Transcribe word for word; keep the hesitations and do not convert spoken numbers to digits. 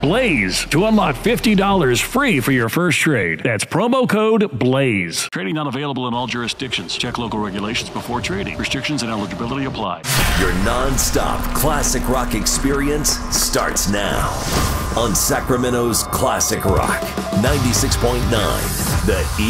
Blaze to unlock fifty dollars free for your first trade. That's promo code BLAZE. Trading not available in all jurisdictions. Check local regulations before trading. Restrictions and eligibility apply. Your non-stop classic rock experience starts now on Sacramento's Classic Rock ninety-six point nine. The E